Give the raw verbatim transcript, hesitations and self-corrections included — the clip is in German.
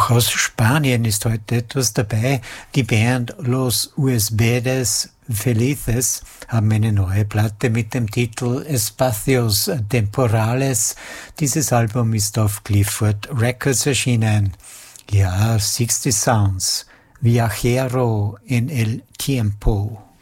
Auch aus Spanien ist heute etwas dabei. Die Band Los Huéspedes Felices haben eine neue Platte mit dem Titel Espacios Temporales. Dieses Album ist auf Clifford Records erschienen. Ja, sixty Sounds, Viajero en el Tiempo.